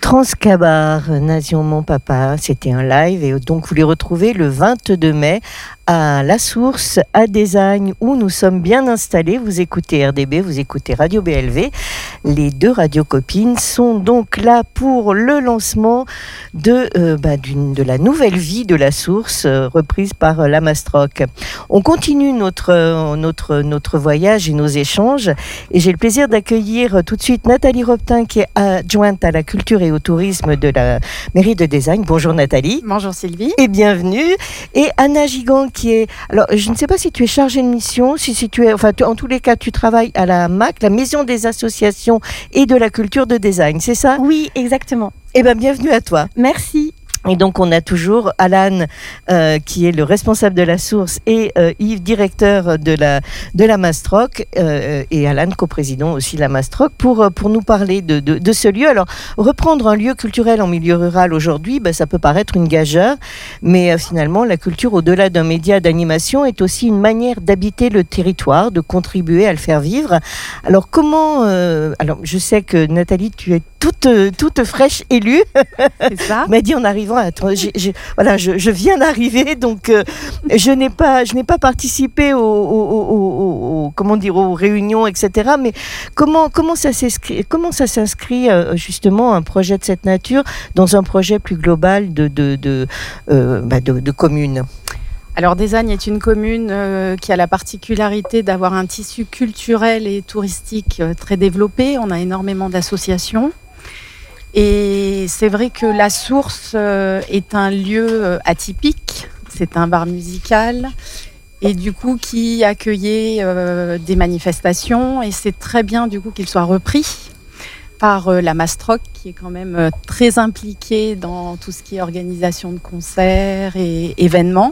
France Kabar, Nation Mon Papa, c'était un live et donc vous les retrouvez le 22 mai à La Source, à Désagne, où nous sommes bien installés. Vous écoutez RDB, vous écoutez Radio BLV. Les deux radios copines sont donc là pour le lancement de la nouvelle vie de La Source, reprise par la Mastroc. On continue notre voyage et nos échanges et j'ai le plaisir d'accueillir tout de suite Nathalie Robtin qui est adjointe à la culture et au tourisme de la mairie de Désagne. Bonjour Nathalie. Bonjour Sylvie. Et bienvenue. Et Anna Gigant qui est... Alors, je ne sais pas si tu es chargée de mission, si tu es... Enfin, en tous les cas, tu travailles à la MAC, la Maison des associations et de la culture de Désagne, c'est ça ? Oui, exactement. Eh bien, bienvenue à toi. Merci. Et donc, on a toujours Alan, qui est le responsable de La Source, et Yves, directeur de la Mastroc, et Alan, coprésident aussi de la Mastroc, pour nous parler de ce lieu. Alors, reprendre un lieu culturel en milieu rural aujourd'hui, ça peut paraître une gageure, mais finalement, la culture, au-delà d'un média d'animation, est aussi une manière d'habiter le territoire, de contribuer à le faire vivre. Alors, comment... alors, je sais que Nathalie, tu es toute fraîche élue. C'est ça. Tu m'as dit en arrivant, je viens d'arriver, donc je n'ai pas participé aux réunions, etc. Mais comment ça s'inscrit justement un projet de cette nature dans un projet plus global de commune ? Alors Désagne est une commune qui a la particularité d'avoir un tissu culturel et touristique très développé. On a énormément d'associations. Et c'est vrai que La Source est un lieu atypique, c'est un bar musical et du coup qui accueillait des manifestations et c'est très bien du coup qu'il soit repris par la Mastroc qui est quand même très impliquée dans tout ce qui est organisation de concerts et événements.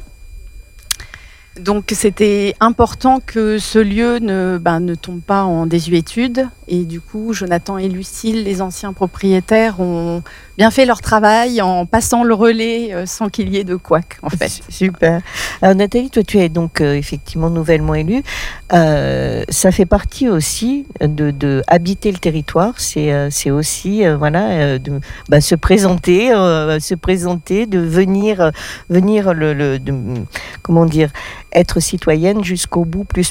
Donc c'était important que ce lieu ne tombe pas en désuétude et du coup Jonathan et Lucille, les anciens propriétaires, ont bien fait leur travail en passant le relais sans qu'il y ait de couac en fait. Super. Alors Nathalie, toi tu es donc effectivement nouvellement élue. Ça fait partie aussi de habiter le territoire. C'est aussi se présenter, de venir être citoyenne jusqu'au bout plus.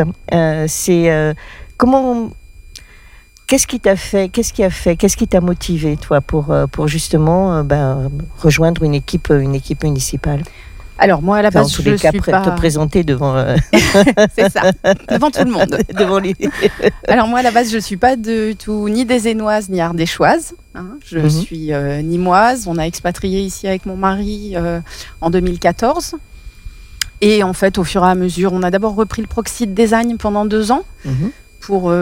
Qu'est-ce qui t'a motivé toi pour justement rejoindre une équipe municipale? Alors moi à la base je suis pas... te présenter devant c'est ça, devant tout le monde. Devant lui. Alors moi à la base je suis pas du tout ni désaignoise ni ardéchoise. Je suis nîmoise. On a expatrié ici avec mon mari en 2014. Et en fait, au fur et à mesure, on a d'abord repris le proxy de Désagne pendant 2 ans pour